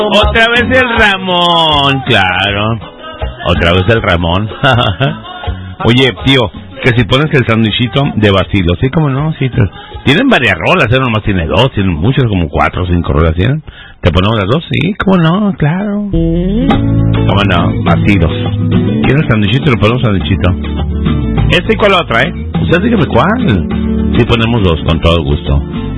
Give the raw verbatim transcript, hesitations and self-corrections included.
Otra vez el Ramón, claro. Otra vez el Ramón. Oye, tío, que si pones el sándwichito de vacilo, ¿sí? ¿Cómo no? Sí, te... Tienen varias rolas, ¿eh? Nomás tiene dos, tienen muchas, como cuatro o cinco rolas, ¿tienen? ¿Te ponemos las dos? Sí, ¿cómo no? Claro. ¿Cómo no? Vacilos. ¿Quieres sándwichito? Le ponemos sándwichito. ¿Este y cuál otra, eh? Usted dígame cuál. Sí, ponemos dos, con todo gusto.